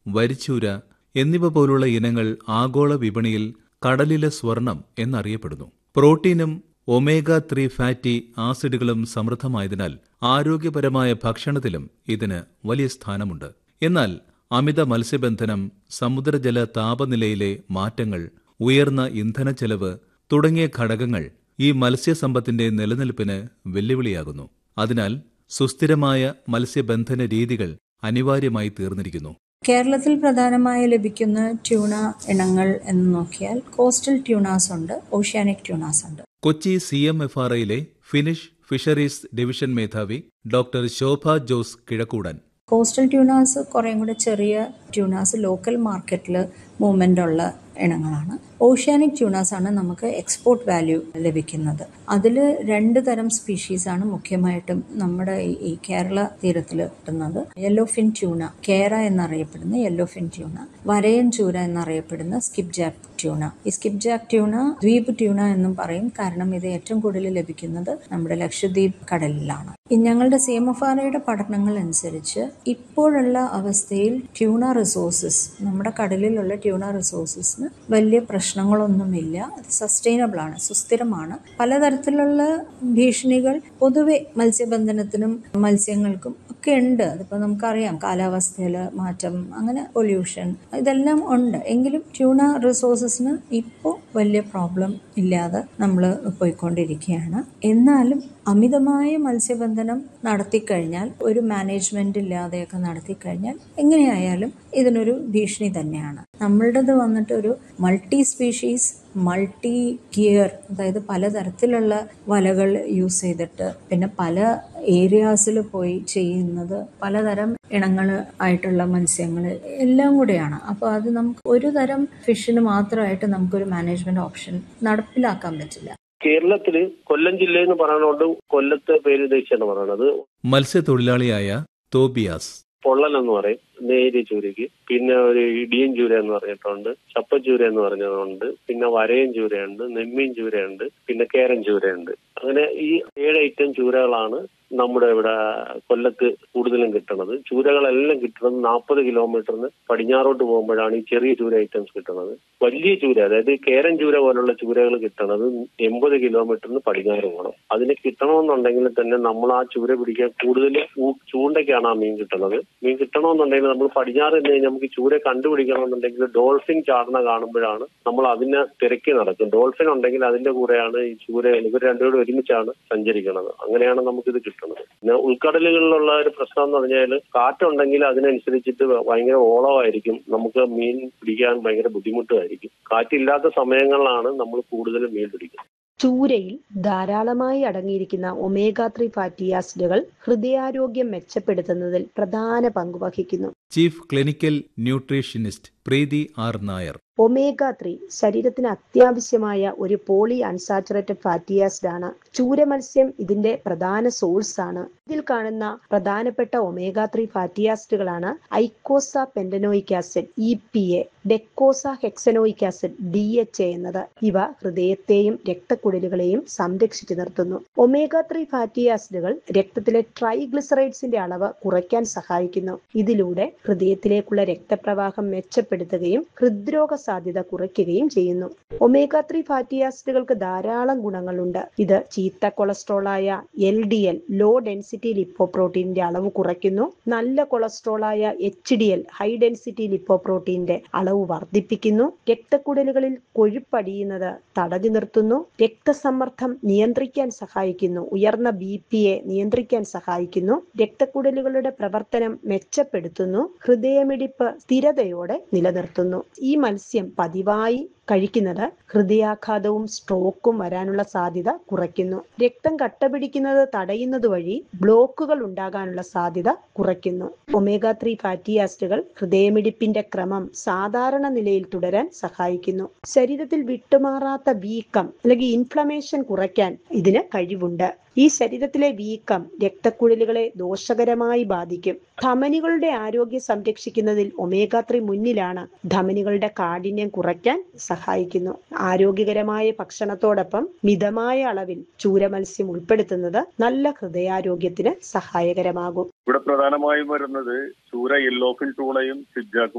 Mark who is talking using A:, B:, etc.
A: വരിച്ചൂര എന്നിവ പോലുള്ള ഇനങ്ങൾ ആഗോള വിപണിയിൽ കടലിലെ സ്വർണം എന്നറിയപ്പെടുന്നു. പ്രോട്ടീനും ഒമേഗ-3 ഫാറ്റി ആസിഡുകളും സമൃദ്ധമായതിനാൽ ആരോഗ്യപരമായ ഭക്ഷണത്തിലും ഇതിന് വലിയ സ്ഥാനമുണ്ട്. എന്നാൽ അമിത മത്സ്യബന്ധനം, സമുദ്രജല താപനിലയിലെ മാറ്റങ്ങൾ, ഉയർന്ന ഇന്ധനച്ചെലവ് തുടങ്ങിയ ഘടകങ്ങൾ ഈ മത്സ്യസമ്പത്തിന്റെ നിലനിൽപ്പിന് വെല്ലുവിളിയാകുന്നു. അതിനാൽ സുസ്ഥിരമായ മത്സ്യബന്ധന രീതികൾ അനിവാര്യമായി തീർന്നിരിക്കുന്നു.
B: കേരളത്തിൽ പ്രധാനമായി ലഭിക്കുന്ന ട്യൂണ ഇനങ്ങൾ എന്ന് നോക്കിയാൽ കോസ്റ്റൽ ട്യൂണാസ് ഉണ്ട്, ഓഷ്യാനിക് ട്യൂണാസ് ഉണ്ട്.
A: കൊച്ചി CMFRIയിലെ ഫിനിഷ് ഫിഷറീസ് ഡിവിഷൻ മേധാവി ഡോക്ടർ ശോഭ ജോസ് കിഴക്കൂടൻ.
B: കോസ്റ്റൽ ട്യൂണാസ് കുറേ കൂടെ ചെറിയ ട്യൂണാസ്, ലോക്കൽ മാർക്കറ്റിൽ മൂവ്മെൻ്റ് ഉള്ള ഇനങ്ങളാണ്. ഓഷ്യാനിക് ട്യൂണാസ് ആണ് നമുക്ക് എക്സ്പോർട്ട് വാല്യൂ ലഭിക്കുന്നത്. അതിൽ 2 തരം സ്പീഷീസാണ് മുഖ്യമായിട്ടും നമ്മുടെ ഈ കേരള തീരത്തിൽ കിട്ടുന്നത്. യെല്ലോ ഫിൻ ട്യൂണ, കേര എന്നറിയപ്പെടുന്ന യെല്ലോ ഫിൻ ട്യൂണ, വരയൻ ചൂര എന്നറിയപ്പെടുന്ന സ്കിപ്പ് ജാക്ക് ട്യൂണ. ഈ സ്കിപ്പ് ജാക്ക് ട്യൂണ ദ്വീപ് ട്യൂണ എന്നും പറയും. കാരണം ഇത് ഏറ്റവും കൂടുതൽ ലഭിക്കുന്നത് നമ്മുടെ ലക്ഷദ്വീപ് കടലിലാണ്. ഞങ്ങളുടെ CMFRIയുടെ പഠനങ്ങൾ അനുസരിച്ച് ഇപ്പോഴുള്ള അവസ്ഥയിൽ ട്യൂണ റിസോഴ്സസ്, നമ്മുടെ കടലിലുള്ള ട്യൂണ റിസോഴ്സസിന് വലിയ പ്രശ്നങ്ങളൊന്നുമില്ല. അത് സസ്റ്റൈനബിൾ ആണ്, സുസ്ഥിരമാണ്. പലതരത്തിലുള്ള ഭീഷണികൾ പൊതുവെ മത്സ്യബന്ധനത്തിനും മത്സ്യങ്ങൾക്കും ഒക്കെ ഉണ്ട്. അതിപ്പോൾ നമുക്കറിയാം, കാലാവസ്ഥയിൽ മാറ്റം, അങ്ങനെ പൊല്യൂഷൻ, ഇതെല്ലാം ഉണ്ട്. എങ്കിലും ട്യൂണ റിസോഴ്സസിന് ഇപ്പോൾ വലിയ പ്രോബ്ലം ഇല്ലാതെ നമ്മൾ പോയിക്കൊണ്ടിരിക്കുകയാണ്. എന്നാലും അമിതമായ മത്സ്യബന്ധനം നടത്തിക്കഴിഞ്ഞാൽ, ഒരു മാനേജ്മെന്റ് ഇല്ലാതെയൊക്കെ നടത്തിക്കഴിഞ്ഞാൽ എങ്ങനെയായാലും ഇതിനൊരു ഭീഷണി തന്നെയാണ്. നമ്മളുടേത് വന്നിട്ട് ഒരു മൾട്ടി സ്പീഷീസ്, മൾട്ടി ഗിയർ, അതായത് പലതരത്തിലുള്ള വലകൾ യൂസ് ചെയ്തിട്ട്, പിന്നെ പല ഏരിയാസിൽ പോയി ചെയ്യുന്നത്, പലതരം ഇനങ്ങൾ ആയിട്ടുള്ള മത്സ്യങ്ങൾ എല്ലാം കൂടെയാണ്. അപ്പോൾ അത് നമുക്ക് ഒരു തരം ഫിഷിന് മാത്രമായിട്ട് നമുക്കൊരു മാനേജ്മെന്റ് ഓപ്ഷൻ നടപ്പിലാക്കാൻ പറ്റില്ല.
C: കേരളത്തില് കൊല്ലം ജില്ലയെന്ന് പറയുന്നതുകൊണ്ട് കൊല്ലത്തെ പേര് ഉദ്ദേശിച്ചാണ് പറയുന്നത്.
A: മത്സ്യത്തൊഴിലാളിയായ തോബിയാസ്.
C: പൊള്ളൻ എന്ന് പറയും നേരിയ ചൂരയ്ക്ക്. പിന്നെ ഒരു ഇടിയൻ ചൂര എന്ന് പറഞ്ഞിട്ടുണ്ട്, ചപ്പച്ചൂര എന്ന് പറഞ്ഞതുണ്ട്, പിന്നെ വരയൻ ചൂരയുണ്ട്, നെമ്മീൻ ചൂരയുണ്ട്, പിന്നെ കേരൻ ചൂരയുണ്ട്. അങ്ങനെ ഈ 7 ഐറ്റം ചൂരകളാണ് നമ്മുടെ ഇവിടെ കൊല്ലത്ത് കൂടുതലും കിട്ടുന്നത്. ചൂരകളെല്ലാം കിട്ടുന്നത് 40 കിലോമീറ്ററിന് പടിഞ്ഞാറോട്ട് പോകുമ്പോഴാണ് ഈ ചെറിയ ചൂര ഐറ്റംസ് കിട്ടുന്നത്. വലിയ ചൂര, അതായത് കേരൻ ചൂര പോലുള്ള ചൂരകൾ കിട്ടുന്നത് 80 കിലോമീറ്ററിന് പടിഞ്ഞാറ് പോകണം. അതിന് കിട്ടണമെന്നുണ്ടെങ്കിൽ തന്നെ നമ്മൾ ആ ചൂര പിടിക്കാൻ കൂടുതൽ ചൂണ്ടയ്ക്കാണ് ആ മീൻ കിട്ടുന്നത്. മീൻ കിട്ടണമെന്നുണ്ടെങ്കിൽ നമ്മൾ പടിഞ്ഞാറ് നിന്ന് കഴിഞ്ഞാൽ നമുക്ക് ചൂര കണ്ടുപിടിക്കണമെന്നുണ്ടെങ്കിൽ ഡോൾഫിൻ ചാടണ കാണുമ്പോഴാണ് നമ്മൾ അതിനെ തിരക്കി നടക്കും. ഡോൾഫിൻ ഉണ്ടെങ്കിൽ അതിന്റെ കൂടെയാണ് ഈ ചൂര, ഇവർ രണ്ടുപേരും ഒരുമിച്ചാണ് സഞ്ചരിക്കുന്നത്. അങ്ങനെയാണ് നമുക്കിത് കിട്ടുന്നത്. പിന്നെ ഉൾക്കടലുകളിലുള്ള ഒരു പ്രശ്നം എന്ന് പറഞ്ഞാൽ കാറ്റുണ്ടെങ്കിൽ അതിനനുസരിച്ചിട്ട് ഭയങ്കര ഓളമായിരിക്കും, നമുക്ക് മീൻ പിടിക്കാൻ ഭയങ്കര ബുദ്ധിമുട്ടായിരിക്കും. കാറ്റില്ലാത്ത സമയങ്ങളിലാണ് നമ്മൾ കൂടുതലും മീൻ പിടിക്കുന്നത്.
D: ചൂരയിൽ ധാരാളമായി അടങ്ങിയിരിക്കുന്ന ഒമേഗ-3 ഫാറ്റി ആസിഡുകൾ ഹൃദയാരോഗ്യം മെച്ചപ്പെടുത്തുന്നതിൽ പ്രധാന പങ്ക് വഹിക്കുന്നു.
A: ചീഫ് ക്ലിനിക്കൽ ന്യൂട്രീഷനിസ്റ്റ് പ്രീതി ആർ നായർ.
D: ഒമേഗ-3 ശരീരത്തിന് അത്യാവശ്യമായ ഒരു പോളി അൺസാച്ചുറേറ്റഡ് ഫാറ്റി ആസിഡ് ആണ്. ചൂര മത്സ്യം ഇതിന്റെ പ്രധാന സോഴ്സ് ആണ്. ഇതിൽ കാണുന്ന പ്രധാനപ്പെട്ട ഒമേഗ-3 fatty ആസിഡുകളാണ് ഐക്കോസ പെന്റനോയിക് acid EPA, ഡെക്കോസ hexanoic acid DHA എന്നത്. ഇവ ഹൃദയത്തെയും രക്തക്കുഴലുകളെയും സംരക്ഷിച്ചു നിർത്തുന്നു. ഒമേഗ-3 ഫാറ്റി ആസിഡുകൾ രക്തത്തിലെ ട്രൈഗ്ലിസറൈഡ്സിന്റെ അളവ് കുറയ്ക്കാൻ സഹായിക്കുന്നു. ഇതിലൂടെ ഹൃദയത്തിലേക്കുള്ള രക്തപ്രവാഹം മെച്ചപ്പെടുത്തുകയും ഹൃദ്രോഗ സാധ്യത കുറയ്ക്കുകയും ചെയ്യുന്നു. ഒമേഗ-3 ഫാറ്റി ആസിഡുകൾക്ക് ധാരാളം ഗുണങ്ങളുണ്ട്. ഇത് ചീത്ത കൊളസ്ട്രോളായ LDL, ലോ ഡെൻസിറ്റി ലിപ്പോപ്രോട്ടീന്റെ അളവ് കുറയ്ക്കുന്നു. നല്ല കൊളസ്ട്രോളായ HDL, ഹൈ ഡെൻസിറ്റി ലിപ്പോപ്രോട്ടീന്റെ അളവ് വർദ്ധിപ്പിക്കുന്നു. രക്തക്കുഴലുകളിൽ കൊഴുപ്പടിയുന്നത് തടഞ്ഞു നിർത്തുന്നു. രക്തസമ്മർദ്ദം നിയന്ത്രിക്കാൻ സഹായിക്കുന്നു. ഉയർന്ന BPയെ നിയന്ത്രിക്കാൻ സഹായിക്കുന്നു. രക്തക്കുഴലുകളുടെ പ്രവർത്തനം മെച്ചപ്പെടുത്തുന്നു. ഹൃദയമിടിപ്പ് സ്ഥിരതയോടെ നിലനിർത്തുന്നു. ഈ മത്സ്യം പതിവായി കഴിക്കുന്നത് ഹൃദയാഘാതവും സ്ട്രോക്കും വരാനുള്ള സാധ്യത കുറയ്ക്കുന്നു. രക്തം കട്ടപിടിക്കുന്നത് തടയുന്നത് വഴി ബ്ലോക്കുകൾ ഉണ്ടാകാനുള്ള സാധ്യത കുറയ്ക്കുന്നു. ഒമേഗ-3 ഫാറ്റി ആസിഡുകൾ ഹൃദയമിടിപ്പിന്റെ ക്രമം സാധാരണ നിലയിൽ തുടരാൻ സഹായിക്കുന്നു. ശരീരത്തിൽ വിട്ടുമാറാത്ത വീക്കം അല്ലെങ്കിൽ ഇൻഫ്ലമേഷൻ കുറയ്ക്കാൻ ഇതിന് കഴിവുണ്ട്. ഈ ശരീരത്തിലെ വീക്കം രക്തക്കുഴലുകളെ ദോഷകരമായി ബാധിക്കും. ധമനികളുടെ ആരോഗ്യം സംരക്ഷിക്കുന്നതിൽ ഒമേഗ-3 മുന്നിലാണ്. ധമനികളുടെ കാഠിന്യം കുറയ്ക്കാൻ സഹായിക്കുന്നു. ആരോഗ്യകരമായ ഭക്ഷണത്തോടൊപ്പം മിതമായ അളവിൽ ചൂരമത്സ്യം ഉൾപ്പെടുത്തുന്നത് നല്ല ഹൃദയാരോഗ്യത്തിന് സഹായകരമാകും.
E: ഇവിടെ പ്രധാനമായും വരുന്നത് ചൂര, യെല്ലോഫിൻ ടൂണയും സിഗ്ജാക്കും